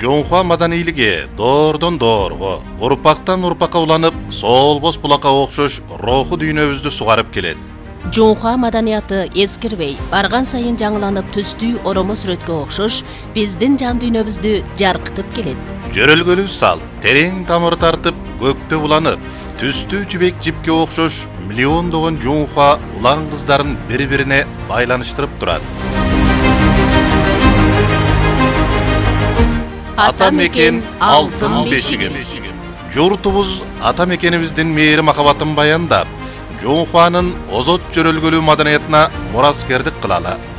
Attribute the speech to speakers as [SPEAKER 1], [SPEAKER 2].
[SPEAKER 1] Жоңхуа маданийлиги доордон доорго, урпактан урпакка уланып, соолбос булакка окшош руху дүйнөбүздү сугарып келет.
[SPEAKER 2] Жоңхуа маданияты эскирбей, барган сайын жаңыланып түстүү оромо сүрөткө окшош биздин жан дүйнөбүздү жаркытып келет.
[SPEAKER 1] Жөрөлгөлүү салт, терең тамыр тартып, көктө уланып, түстүү жибек жипке окшош миллиондогон жоңхуа улан кыздарын бири-бирине байланыштырып турат. Ата мекен алтын бешигим. Журтубуз ата мекенибиздин мээри махабатын баяндап, Жоңхуанын озот жөрөлгөлүү маданиятына мураскердик кылалы.